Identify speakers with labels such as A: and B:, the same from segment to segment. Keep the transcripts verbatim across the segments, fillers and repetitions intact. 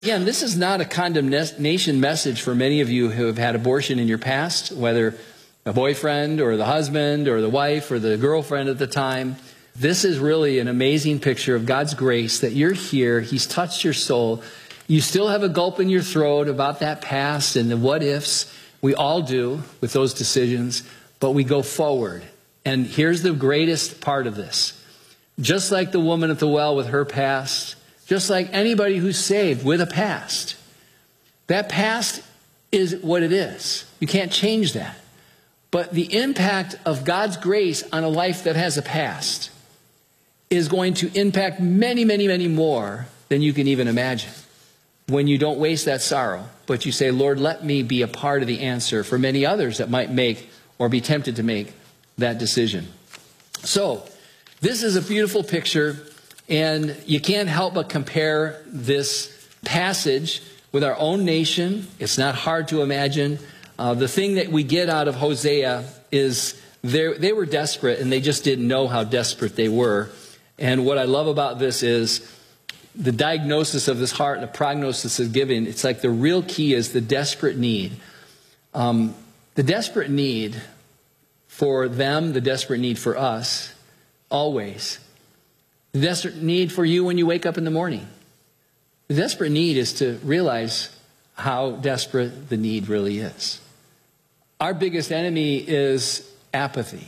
A: Again, this is not a condemnation message for many of you who have had abortion in your past, whether a boyfriend or the husband or the wife or the girlfriend at the time. This is really an amazing picture of God's grace that you're here. He's touched your soul. You still have a gulp in your throat about that past and the what ifs. We all do with those decisions, but we go forward. And here's the greatest part of this. Just like the woman at the well with her past, just like anybody who's saved with a past, that past is what it is. You can't change that. But the impact of God's grace on a life that has a past is going to impact many, many, many more than you can even imagine. When you don't waste that sorrow, but you say, Lord, let me be a part of the answer for many others that might make or be tempted to make that decision. So, this is a beautiful picture, and you can't help but compare this passage with our own nation. It's not hard to imagine. Uh, the thing that we get out of Hosea is they were desperate, and they just didn't know how desperate they were. And what I love about this is the diagnosis of this heart and the prognosis is given. It's like the real key is the desperate need. Um, the desperate need for them, the desperate need for us, always. The desperate need for you when you wake up in the morning. The desperate need is to realize how desperate the need really is. Our biggest enemy is apathy.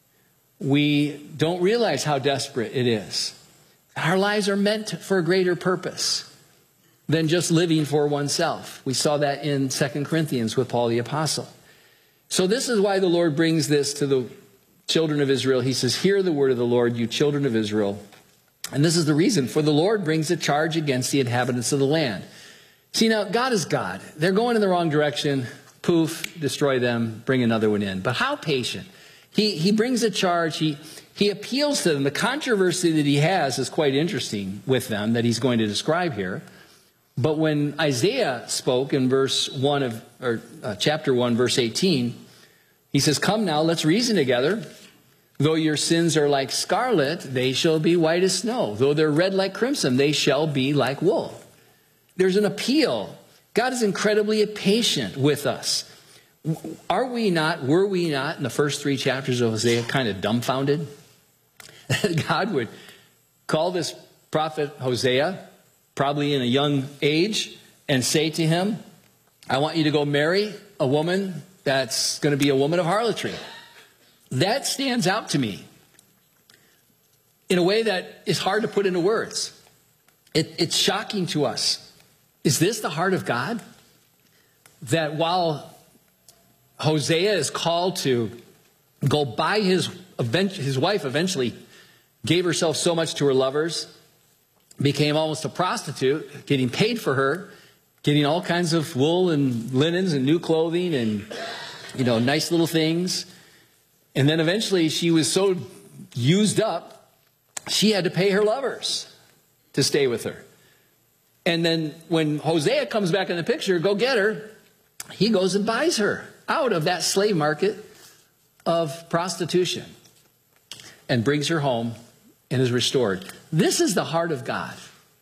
A: We don't realize how desperate it is. Our lives are meant for a greater purpose than just living for oneself. We saw that in Second Corinthians with Paul the Apostle. So this is why the Lord brings this to the children of Israel. He says, hear the word of the Lord, you children of Israel. And this is the reason, for the Lord brings a charge against the inhabitants of the land. See, now, God is God. They're going in the wrong direction. Poof, destroy them, bring another one in. But how patient. He, he brings a charge. He, he appeals to them. The controversy that he has is quite interesting with them that he's going to describe here. But when Isaiah spoke in verse one of, or uh, chapter one, verse eighteen, he says, come now, let's reason together. Though your sins are like scarlet, they shall be white as snow. Though they're red like crimson, they shall be like wool. There's an appeal. God is incredibly patient with us. Are we not, were we not, in the first three chapters of Hosea, kind of dumbfounded? God would call this prophet Hosea, probably in a young age, and say to him, I want you to go marry a woman that's going to be a woman of harlotry. That stands out to me in a way that is hard to put into words. It, it's shocking to us. Is this the heart of God? That while Hosea is called to go buy his, his wife eventually gave herself so much to her lovers, became almost a prostitute, getting paid for her, getting all kinds of wool and linens and new clothing and, you know, nice little things. And then eventually she was so used up, she had to pay her lovers to stay with her. And then when Hosea comes back in the picture, go get her, he goes and buys her out of that slave market of prostitution and brings her home and is restored. This is the heart of God,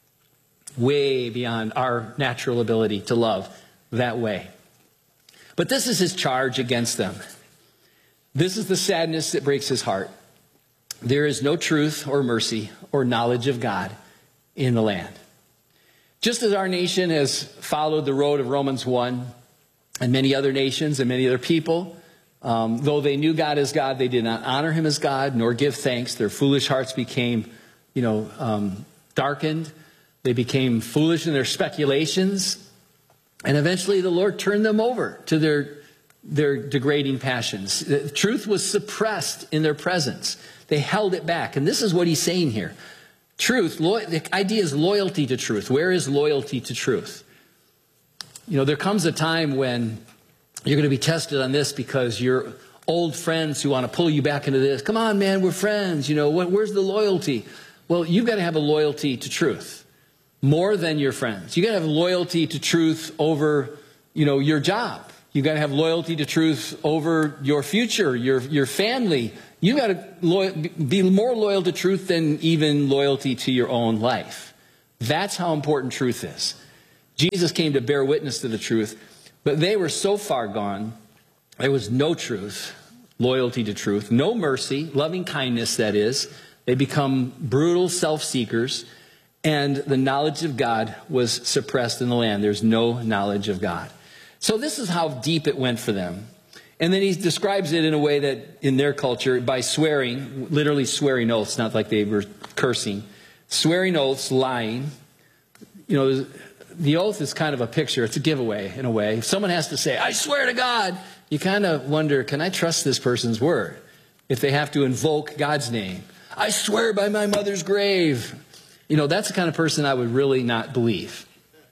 A: way beyond our natural ability to love that way. But this is his charge against them. This is the sadness that breaks his heart. There is no truth or mercy or knowledge of God in the land. Just as our nation has followed the road of Romans one, and many other nations and many other people, um, though they knew God as God, they did not honor him as God, nor give thanks. Their foolish hearts became, you know, um, darkened. They became foolish in their speculations. And eventually the Lord turned them over to their, their degrading passions. The truth was suppressed in their presence. They held it back. And this is what he's saying here. Truth, the idea is loyalty to truth. Where is loyalty to truth? You know, there comes a time when you're going to be tested on this because your old friends who want to pull you back into this. Come on, man, we're friends. You know, where's the loyalty? Well, you've got to have a loyalty to truth more than your friends. You've got to have loyalty to truth over, you know, your job. You've got to have loyalty to truth over your future, your, your family. You've got to loyal, be more loyal to truth than even loyalty to your own life. That's how important truth is. Jesus came to bear witness to the truth, but they were so far gone, there was no truth, loyalty to truth, no mercy, loving kindness, that is. They become brutal self-seekers, and the knowledge of God was suppressed in the land. There's no knowledge of God. So this is how deep it went for them. And then he describes it in a way that in their culture, by swearing, literally swearing oaths, not like they were cursing, swearing oaths, lying. You know, the oath is kind of a picture. It's a giveaway in a way. If someone has to say, I swear to God, you kind of wonder, can I trust this person's word? If they have to invoke God's name. I swear by my mother's grave. You know, that's the kind of person I would really not believe.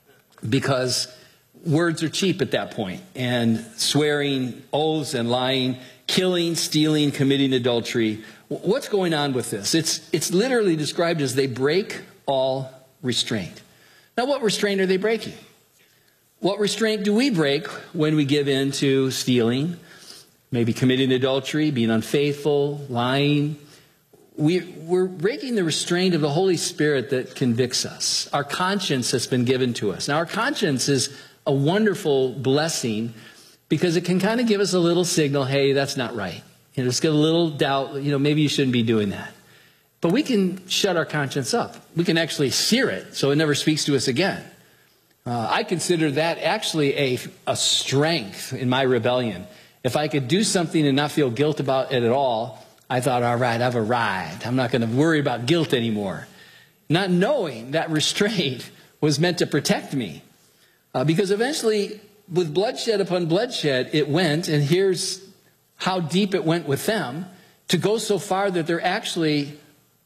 A: Because words are cheap at that point. And swearing, oaths and lying, killing, stealing, committing adultery. What's going on with this? It's, it's literally described as they break all restraint. Now, what restraint are they breaking? What restraint do we break when we give in to stealing, maybe committing adultery, being unfaithful, lying? We, we're breaking the restraint of the Holy Spirit that convicts us. Our conscience has been given to us. Now, our conscience is a wonderful blessing because it can kind of give us a little signal, hey, that's not right. You know, just get a little doubt, you know, maybe you shouldn't be doing that. But we can shut our conscience up. We can actually sear it so it never speaks to us again. Uh, I consider that actually a, a strength in my rebellion. If I could do something and not feel guilt about it at all, I thought, all right, I've arrived. I'm not going to worry about guilt anymore. Not knowing that restraint was meant to protect me. Uh, because eventually, with bloodshed upon bloodshed, it went, and here's how deep it went with them, to go so far that they're actually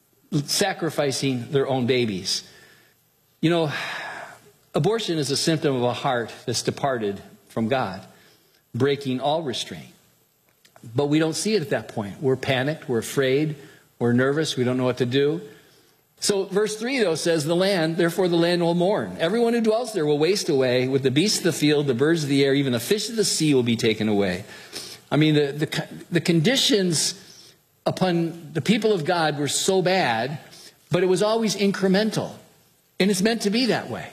A: sacrificing their own babies. You know, abortion is a symptom of a heart that's departed from God, breaking all restraint. But we don't see it at that point. We're panicked, we're afraid, we're nervous, we don't know what to do. So verse three, though, says, the land, therefore the land will mourn. Everyone who dwells there will waste away. With the beasts of the field, the birds of the air, even the fish of the sea will be taken away. I mean, the, the, the conditions upon the people of God were so bad, but it was always incremental. And it's meant to be that way.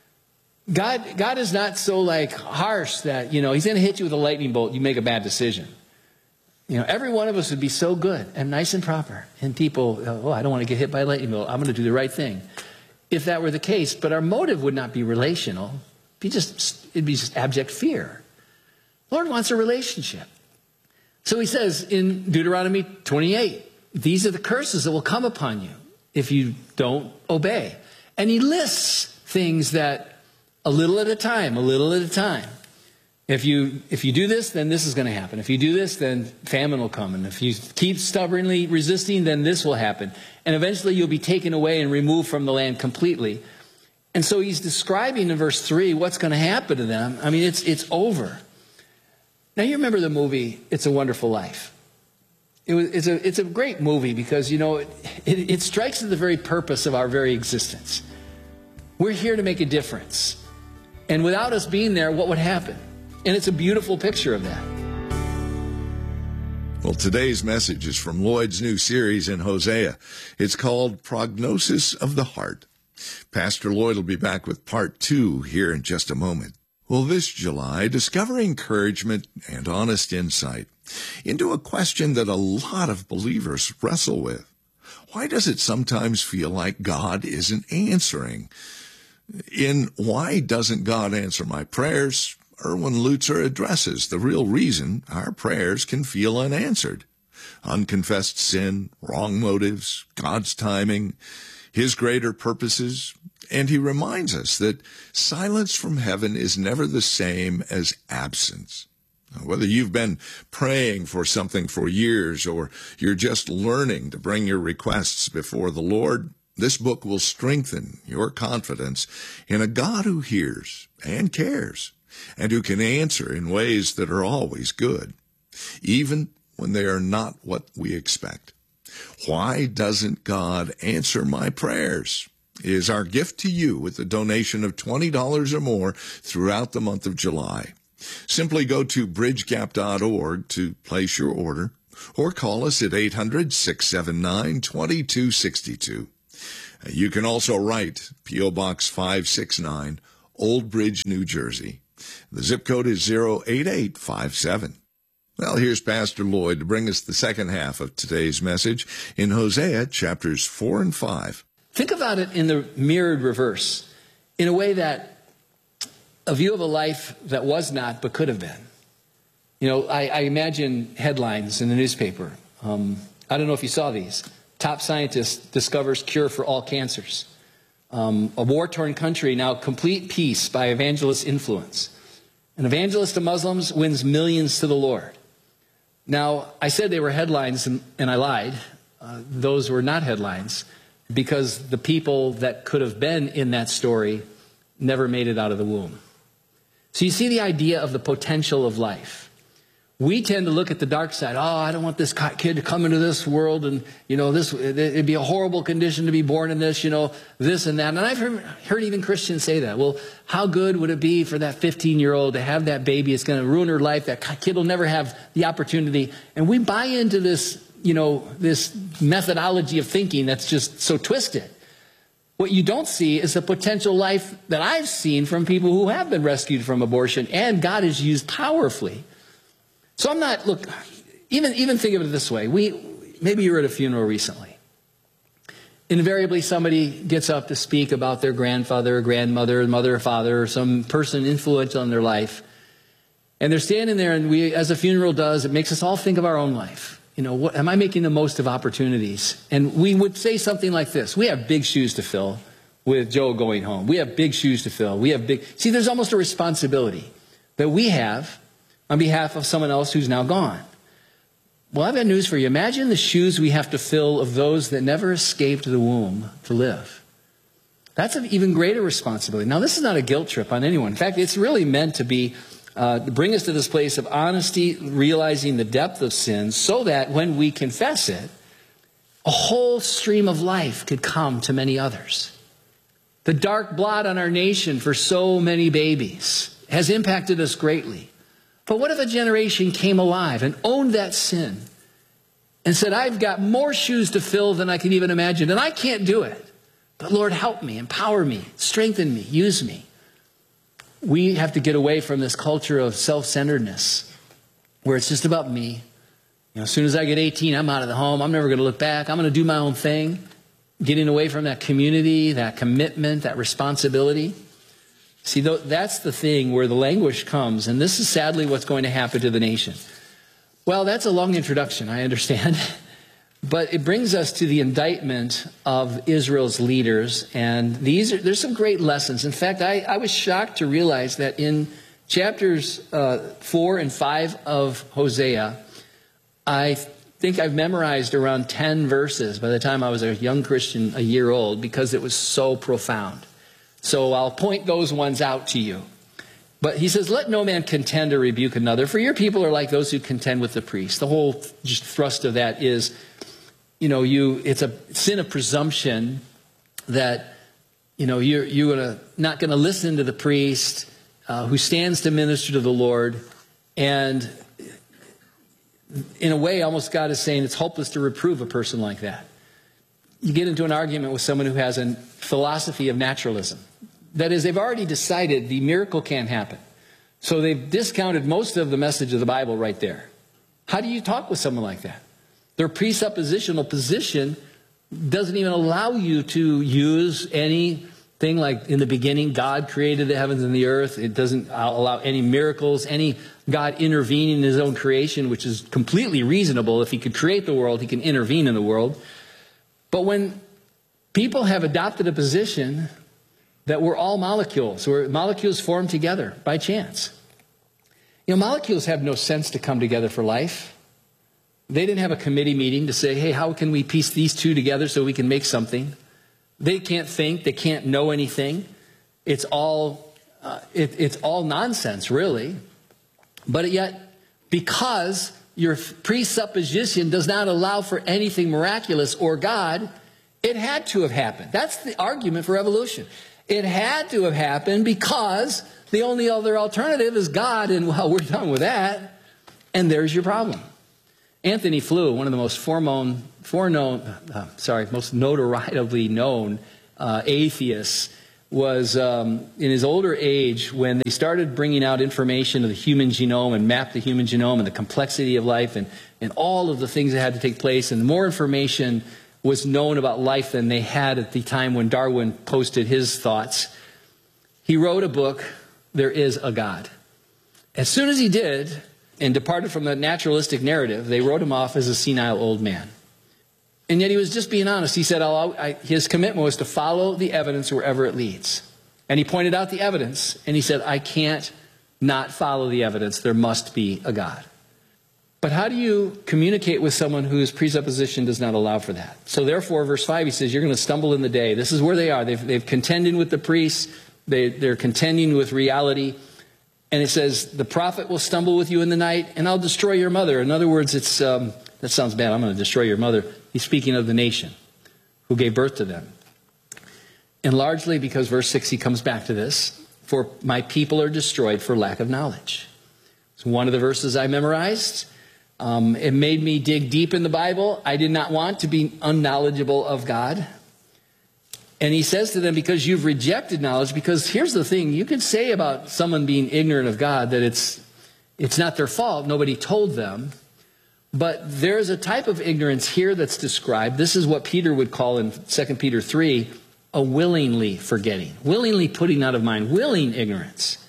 A: God, God is not so like harsh that, you know, he's going to hit you with a lightning bolt. You make a bad decision. You know, every one of us would be so good and nice and proper. And people, oh, I don't want to get hit by a lightning bolt. I'm going to do the right thing. If that were the case, but our motive would not be relational. It'd be just, it'd be just abject fear. The Lord wants a relationship. So he says in Deuteronomy twenty-eight, these are the curses that will come upon you if you don't obey. And he lists things that a little at a time, a little at a time. If you, if you do this, then this is going to happen. If you do this, then famine will come. And if you keep stubbornly resisting, then this will happen. And eventually you'll be taken away and removed from the land completely. And so he's describing in verse three what's going to happen to them. I mean, it's, it's over. Now, you remember the movie, It's a Wonderful Life. It was, it's, a, it's a great movie because, you know, it, it, it strikes at the very purpose of our very existence. We're here to make a difference. And without us being there, what would happen? And it's a beautiful picture of that.
B: Well, today's message is from Lloyd's new series in Hosea. It's called Prognosis of the Heart. Pastor Lloyd will be back with part two here in just a moment. Well, this July, discover encouragement and honest insight into a question that a lot of believers wrestle with. Why does it sometimes feel like God isn't answering? In Why Doesn't God Answer My Prayers?, Erwin Lutzer addresses the real reason our prayers can feel unanswered. Unconfessed sin, wrong motives, God's timing, his greater purposes, and he reminds us that silence from heaven is never the same as absence. Whether you've been praying for something for years or you're just learning to bring your requests before the Lord, this book will strengthen your confidence in a God who hears and cares, and who can answer in ways that are always good, even when they are not what we expect. Why Doesn't God Answer My Prayers? Is our gift to you with a donation of twenty dollars or more throughout the month of July. Simply go to bridge gap dot org to place your order, or call us at eight hundred, six seven nine, two two six two. You can also write P O Box five six nine, Old Bridge, New Jersey. The zip code is zero eight eight five seven. Well, here's Pastor Lloyd to bring us the second half of today's message in Hosea chapters four and five.
A: Think about it in the mirrored reverse, in a way that a view of a life that was not but could have been. You know, I, I imagine headlines in the newspaper. Um, I don't know if you saw these. Top scientist discovers cure for all cancers. Um, a war-torn country, now complete peace by evangelist influence. An evangelist of Muslims wins millions to the Lord. Now, I said they were headlines, and, and I lied. Uh, those were not headlines, because the people that could have been in that story never made it out of the womb. So you see the idea of the potential of life. We tend to look at the dark side. Oh, I don't want this kid to come into this world, and, you know, this, it'd be a horrible condition to be born in this, you know, this and that. And I've heard, heard even Christians say that. Well, how good would it be for that fifteen-year-old to have that baby? It's going to ruin her life. That kid will never have the opportunity. And we buy into this, you know, this methodology of thinking that's just so twisted. What you don't see is the potential life that I've seen from people who have been rescued from abortion, and God has used powerfully. So I'm not, look, even, even think of it this way. We, maybe you were at a funeral recently. Invariably, somebody gets up to speak about their grandfather, or grandmother, mother or father, or some person influential in their life. And they're standing there, and we, as a funeral does, it makes us all think of our own life. You know, what, am I making the most of opportunities? And we would say something like this. We have big shoes to fill with Joe going home. We have big shoes to fill. We have big, see, there's almost a responsibility that we have on behalf of someone else who's now gone. Well, I've got news for you. Imagine the shoes we have to fill of those that never escaped the womb to live. That's an even greater responsibility. Now, this is not a guilt trip on anyone. In fact, it's really meant to be, uh, to bring us to this place of honesty, realizing the depth of sin, so that when we confess it, a whole stream of life could come to many others. The dark blot on our nation for so many babies has impacted us greatly. But what if a generation came alive and owned that sin and said, I've got more shoes to fill than I can even imagine, and I can't do it. But Lord, help me, empower me, strengthen me, use me. We have to get away from this culture of self-centeredness where it's just about me. You know, as soon as I get eighteen, I'm out of the home. I'm never going to look back. I'm going to do my own thing. Getting away from that community, that commitment, that responsibility. See, that's the thing where the language comes, and this is sadly what's going to happen to the nation. Well, that's a long introduction, I understand. But it brings us to the indictment of Israel's leaders, and these are, there's some great lessons. In fact, I, I was shocked to realize that in chapters uh, four and five of Hosea, I think I've memorized around ten verses by the time I was a young Christian, a year old, because it was so profound. So I'll point those ones out to you. But he says, let no man contend or rebuke another, for your people are like those who contend with the priest. The whole just thrust of that is, you know, you it's a sin of presumption that, you know, you're, you're gonna, not going to listen to the priest uh, who stands to minister to the Lord. And in a way, almost God is saying it's hopeless to reprove a person like that. You get into an argument with someone who has a philosophy of naturalism. That is, they've already decided the miracle can't happen. So they've discounted most of the message of the Bible right there. How do you talk with someone like that? Their presuppositional position doesn't even allow you to use anything like in the beginning, God created the heavens and the earth. It doesn't allow any miracles, any God intervening in his own creation, which is completely reasonable. If he could create the world, he can intervene in the world. But when people have adopted a position that we're all molecules, where molecules form together by chance. You know, molecules have no sense to come together for life. They didn't have a committee meeting to say, hey, how can we piece these two together so we can make something? They can't think. They can't know anything. It's all, uh, it, it's all nonsense, really. But yet, because your presupposition does not allow for anything miraculous or God, it had to have happened. That's the argument for evolution. It had to have happened because the only other alternative is God, and well, we're done with that. And there's your problem. Anthony Flew, one of the most foreknown, foreknown uh, sorry, most notorietly known uh, atheists, was um, in his older age when they started bringing out information of the human genome and mapped the human genome and the complexity of life and, and all of the things that had to take place. And more information was known about life than they had at the time when Darwin posted his thoughts. He wrote a book, There Is a God. As soon as he did and departed from the naturalistic narrative, they wrote him off as a senile old man. And yet he was just being honest. He said I'll, I, his commitment was to follow the evidence wherever it leads. And he pointed out the evidence, and he said, I can't not follow the evidence. There must be a God. But how do you communicate with someone whose presupposition does not allow for that? So therefore, verse five, he says, you're going to stumble in the day. This is where they are. They've, they've contended with the priests. They, they're contending with reality. And it says, the prophet will stumble with you in the night, and I'll destroy your mother. In other words, it's um, that sounds bad. I'm going to destroy your mother. He's speaking of the nation who gave birth to them. And largely because verse six, he comes back to this. For my people are destroyed for lack of knowledge. It's one of the verses I memorized. Um, it made me dig deep in the Bible. I did not want to be unknowledgeable of God. And he says to them, because you've rejected knowledge, because here's the thing, you can say about someone being ignorant of God that it's, it's not their fault. Nobody told them. But there's a type of ignorance here that's described. This is what Peter would call in Second Peter three, a willingly forgetting, willingly putting out of mind, willing ignorance.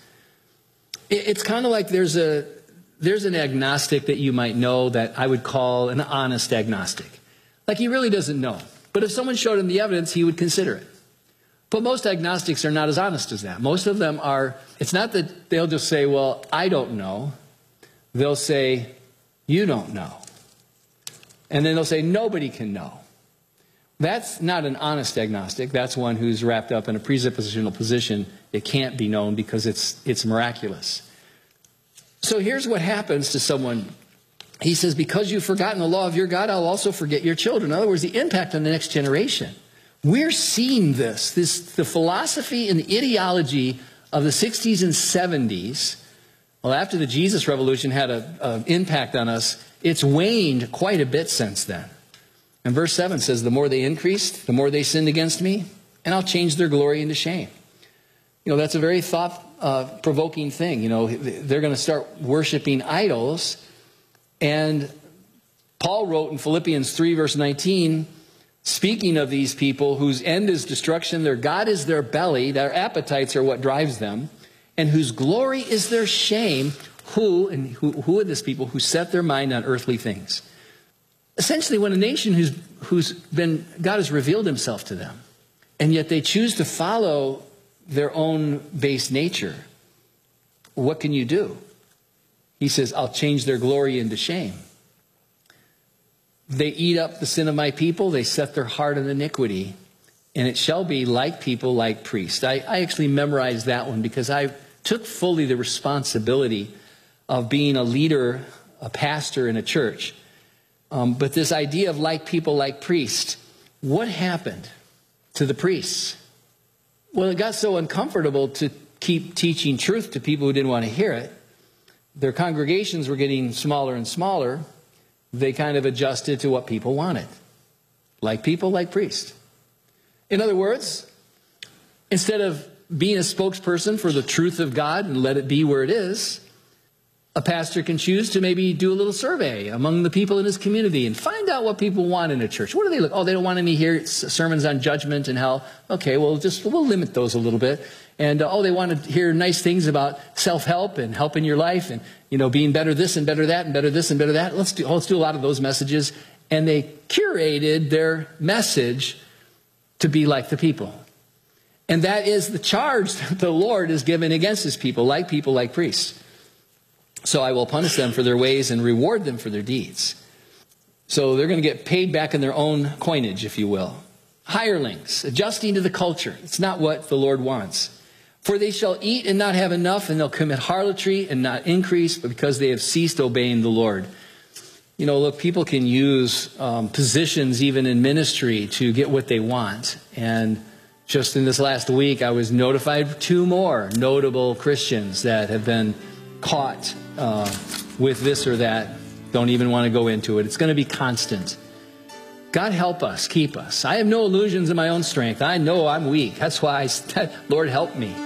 A: It's kind of like there's a there's an agnostic that you might know that I would call an honest agnostic. Like he really doesn't know. But if someone showed him the evidence, he would consider it. But most agnostics are not as honest as that. Most of them are, it's not that they'll just say, well, I don't know. They'll say, you don't know. And then they'll say, nobody can know. That's not an honest agnostic. That's one who's wrapped up in a presuppositional position. It can't be known because it's, it's miraculous. So here's what happens to someone. He says, because you've forgotten the law of your God, I'll also forget your children. In other words, the impact on the next generation. We're seeing this, this the philosophy and the ideology of the sixties and seventies. Well, after the Jesus Revolution had an impact on us, it's waned quite a bit since then. And verse seven says, the more they increased, the more they sinned against me, and I'll change their glory into shame. You know, that's a very thought-provoking uh, thing. You know, they're going to start worshiping idols. And Paul wrote in Philippians three, verse nineteen, speaking of these people whose end is destruction, their God is their belly, their appetites are what drives them, and whose glory is their shame, who, and who, who are these people who set their mind on earthly things? Essentially, when a nation who's, who's been, God has revealed himself to them, and yet they choose to follow their own base nature, what can you do? He says, I'll change their glory into shame. They eat up the sin of my people. They set their heart in iniquity. And it shall be like people, like priests. I, I actually memorized that one because I took fully the responsibility of being a leader, a pastor in a church. Um, but this idea of like people, like priests, what happened to the priests? Well, it got so uncomfortable to keep teaching truth to people who didn't want to hear it. Their congregations were getting smaller and smaller. They kind of adjusted to what people wanted. Like people, like priests. In other words, instead of being a spokesperson for the truth of God and let it be where it is, a pastor can choose to maybe do a little survey among the people in his community and find out what people want in a church. What do they look? Oh, they don't want any here sermons on judgment and hell. Okay, well, just we'll limit those a little bit. And uh, oh, they want to hear nice things about self-help and helping your life and, you know, being better this and better that and better this and better that. Let's do, let's do a lot of those messages. And they curated their message to be like the people. And that is the charge that the Lord is given against his people, like people, like priests. So I will punish them for their ways and reward them for their deeds. So they're going to get paid back in their own coinage, if you will. Hirelings, adjusting to the culture. It's not what the Lord wants. For they shall eat and not have enough, and they'll commit harlotry and not increase, but because they have ceased obeying the Lord. You know, look, people can use um, positions even in ministry to get what they want. And just in this last week, I was notified of two more notable Christians that have been caught uh, with this or that. Don't even want to go into it. It's going to be constant. God help us, keep us. I have no illusions in my own strength. I know I'm weak. That's why I said, Lord, help me.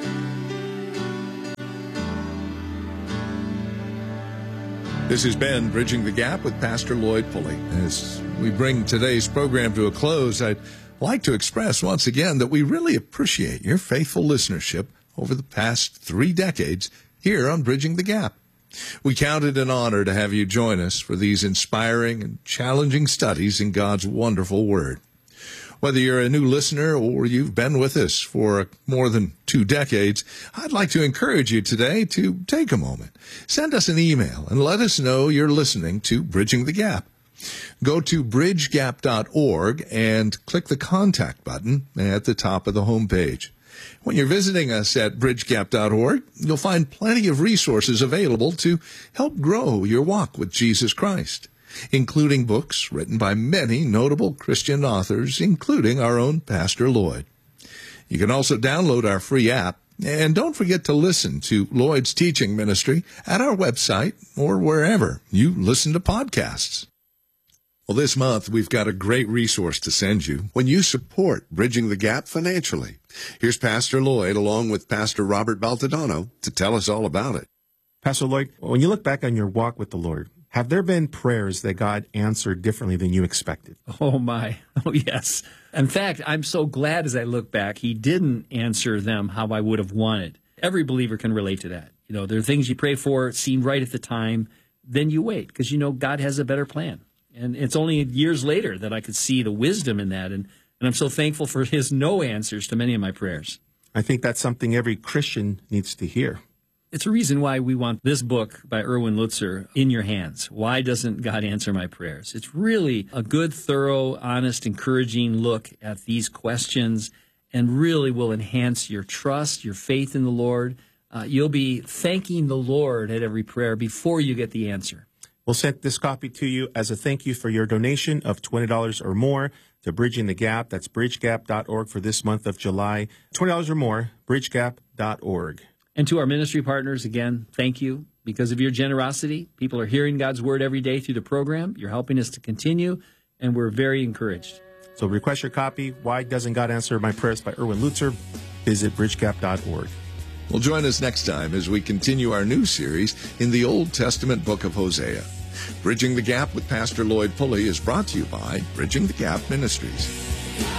B: This has been Bridging the Gap with Pastor Lloyd Pulley. As we bring today's program to a close, I'd like to express once again that we really appreciate your faithful listenership over the past three decades here on Bridging the Gap. We count it an honor to have you join us for these inspiring and challenging studies in God's wonderful Word. Whether you're a new listener or you've been with us for more than two decades, I'd like to encourage you today to take a moment. Send us an email and let us know you're listening to Bridging the Gap. Go to bridge gap dot org and click the contact button at the top of the home page. When you're visiting us at bridge gap dot org, you'll find plenty of resources available to help grow your walk with Jesus Christ, including books written by many notable Christian authors, including our own Pastor Lloyd. You can also download our free app, and don't forget to listen to Lloyd's teaching ministry at our website or wherever you listen to podcasts. Well, this month, we've got a great resource to send you when you support Bridging the Gap financially. Here's Pastor Lloyd along with Pastor Robert Baltodano to tell us all about it.
C: Pastor Lloyd, when you look back on your walk with the Lord, have there been prayers that God answered differently than you expected?
D: Oh, my. Oh, yes. In fact, I'm so glad as I look back, he didn't answer them how I would have wanted. Every believer can relate to that. You know, there are things you pray for, it seemed right at the time, then you wait because you know God has a better plan. And it's only years later that I could see the wisdom in that. And, and I'm so thankful for his no answers to many of my prayers.
C: I think that's something every Christian needs to hear.
D: It's a reason why we want this book by Erwin Lutzer in your hands. Why doesn't God answer my prayers? It's really a good, thorough, honest, encouraging look at these questions and really will enhance your trust, your faith in the Lord. Uh, you'll be thanking the Lord at every prayer before you get the answer.
C: We'll send this copy to you as a thank you for your donation of twenty dollars or more to Bridging the Gap. That's bridge gap dot org for this month of July. twenty dollars or more, bridge gap dot org.
D: And to our ministry partners, again, thank you. Because of your generosity, people are hearing God's word every day through the program. You're helping us to continue, and we're very encouraged.
C: So request your copy, Why Doesn't God Answer My Prayers by Erwin Lutzer. Visit bridge gap dot org.
B: Well, join us next time as we continue our new series in the Old Testament book of Hosea. Bridging the Gap with Pastor Lloyd Pulley is brought to you by Bridging the Gap Ministries.